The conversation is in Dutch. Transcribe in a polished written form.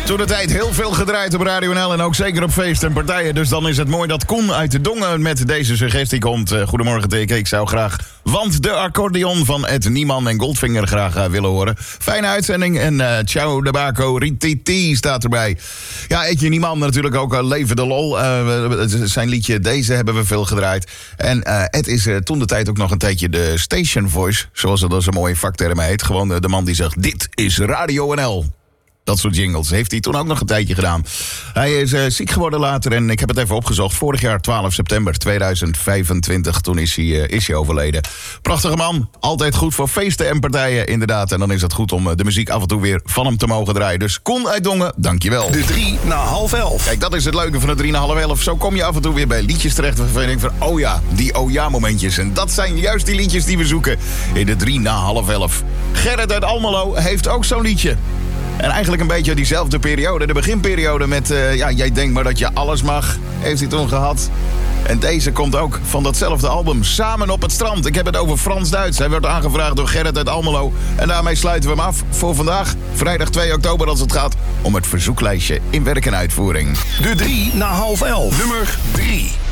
Toen de tijd heel veel gedraaid op Radio NL en ook zeker op feesten en partijen. Dus dan is het mooi dat Koen uit de Dongen met deze suggestie komt. Goedemorgen Teke, ik zou graag Want de accordeon van Ed Nieman en Goldfinger graag willen horen. Fijne uitzending en ciao de Baco, Rititi staat erbij. Ja, Edje Nieman natuurlijk ook Leven de Lol. Zijn liedje Deze hebben we veel gedraaid. En Ed is toen de tijd ook nog een tijdje de station voice, zoals dat een mooie vakterm heet. Gewoon de man die zegt, dit is Radio NL. Dat soort jingles heeft hij toen ook nog een tijdje gedaan. Hij is ziek geworden later en ik heb het even opgezocht. Vorig jaar 12 september 2025, toen is hij overleden. Prachtige man, altijd goed voor feesten en partijen inderdaad. En dan is het goed om de muziek af en toe weer van hem te mogen draaien. Dus Koen uit Dongen, dankjewel. De 3 na 10:30. Kijk, dat is het leuke van de 3 na 10:30. Zo kom je af en toe weer bij liedjes terecht waarvan je denkt van, oh ja, die oh ja momentjes. En dat zijn juist die liedjes die we zoeken in de 3 na 10:30. Gerrit uit Almelo heeft ook zo'n liedje. En eigenlijk een beetje diezelfde periode, de beginperiode met... jij denkt maar dat je alles mag, heeft hij toen gehad. En deze komt ook van datzelfde album, Samen op het strand. Ik heb het over Frans-Duits. Hij werd aangevraagd door Gerrit uit Almelo. En daarmee sluiten we hem af voor vandaag, vrijdag 2 oktober... als het gaat om het verzoeklijstje in werk en uitvoering. De 3 na 10:30. Nummer 3.